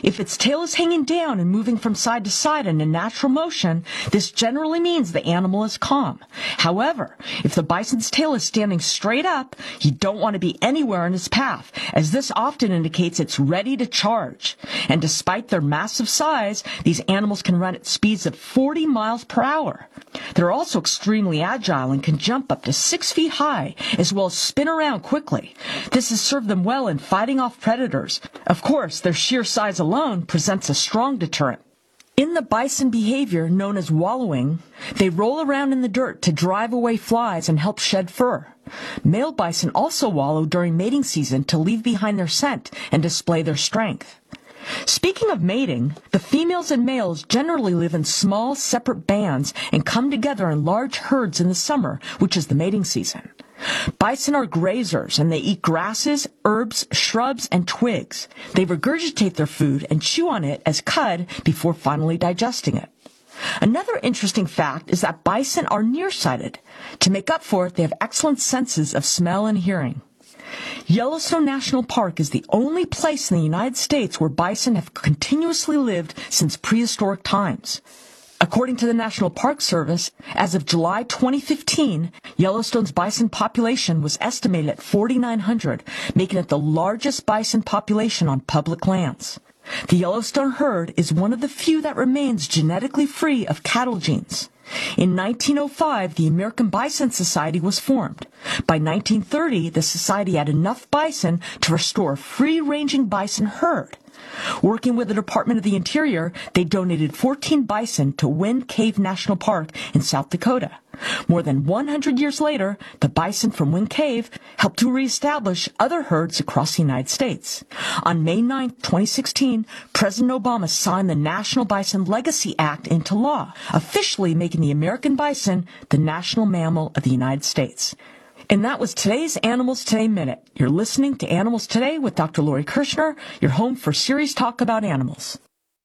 If its tail is hanging down and moving from side to side in a natural motion, this generally means the animal is calm. However, if the bison's tail is standing straight up, you don't want to be anywhere in its path, as this often indicates it's ready to charge. And despite their massive size, these animals can run at speeds of 40 miles per hour. They're also extremely agile and can jump up to 6 feet high, as well as spin around quickly. This has served them well in fighting off predators. Of course, their sheer size alone presents a strong deterrent. In the bison behavior known as wallowing, they roll around in the dirt to drive away flies and help shed fur. Male bison also wallow during mating season to leave behind their scent and display their strength. Speaking of mating, the females and males generally live in small, separate bands and come together in large herds in the summer, which is the mating season. Bison are grazers, and they eat grasses, herbs, shrubs, and twigs. They regurgitate their food and chew on it as cud before finally digesting it. Another interesting fact is that bison are nearsighted. To make up for it, they have excellent senses of smell and hearing. Yellowstone National Park is the only place in the United States where bison have continuously lived since prehistoric times. According to the National Park Service, as of July 2015, Yellowstone's bison population was estimated at 4,900, making it the largest bison population on public lands. The Yellowstone herd is one of the few that remains genetically free of cattle genes. In 1905, the American Bison Society was formed. By 1930, the society had enough bison to restore a free-ranging bison herd. Working with the Department of the Interior, they donated 14 bison to Wind Cave National Park in South Dakota. More than 100 years later, the bison from Wind Cave helped to reestablish other herds across the United States. On May 9, 2016, President Obama signed the National Bison Legacy Act into law, officially making the American bison the national mammal of the United States. And that was today's Animals Today Minute. You're listening to Animals Today with Dr. Lori Kirshner, your home for serious talk about animals.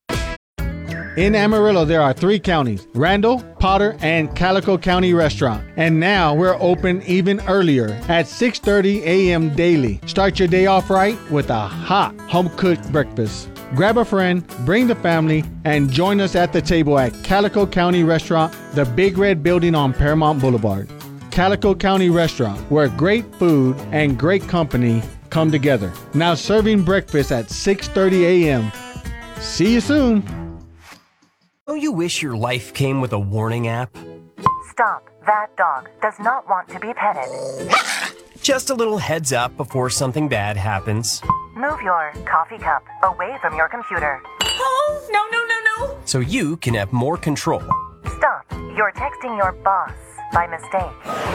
In Amarillo, there are 3 counties, Randall, Potter, and Calico County Restaurant. And now we're open even earlier at 6:30 a.m. daily. Start your day off right with a hot home-cooked breakfast. Grab a friend, bring the family, and join us at the table at Calico County Restaurant, the Big Red Building on Paramount Boulevard. Calico County Restaurant, where great food and great company come together. Now serving breakfast at 6:30 a.m. See you soon. Don't you wish your life came with a warning app? Stop. That dog does not want to be petted. Just a little heads up before something bad happens. Move your coffee cup away from your computer. Oh, no. So you can have more control. Stop. You're texting your boss by mistake.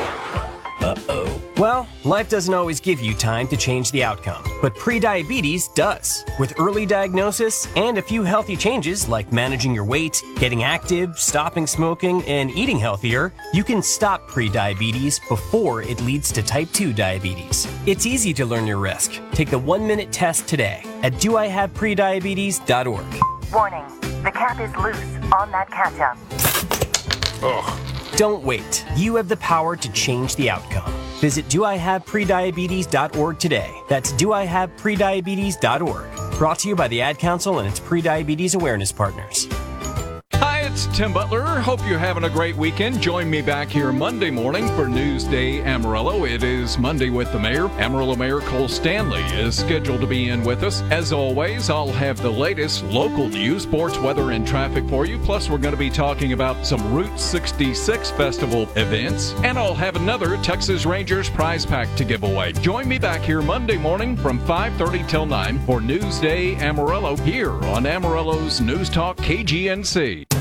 Uh-oh. Well, life doesn't always give you time to change the outcome, but prediabetes does. With early diagnosis and a few healthy changes like managing your weight, getting active, stopping smoking, and eating healthier, you can stop prediabetes before it leads to type 2 diabetes. It's easy to learn your risk. Take the 1-minute test today at doihaveprediabetes.org. Warning. The cap is loose on that ketchup. Ugh. Don't wait. You have the power to change the outcome. Visit doihaveprediabetes.org today. That's doihaveprediabetes.org. Brought to you by the Ad Council and its pre-diabetes awareness partners. Hi, it's Tim Butler. Hope you're having a great weekend. Join me back here Monday morning for Newsday Amarillo. It is Monday with the mayor. Amarillo Mayor Cole Stanley is scheduled to be in with us. As always, I'll have the latest local news, sports, weather, and traffic for you. Plus, we're going to be talking about some Route 66 Festival events. And I'll have another Texas Rangers prize pack to give away. Join me back here Monday morning from 5:30 till 9 for Newsday Amarillo here on Amarillo's News Talk KGNC.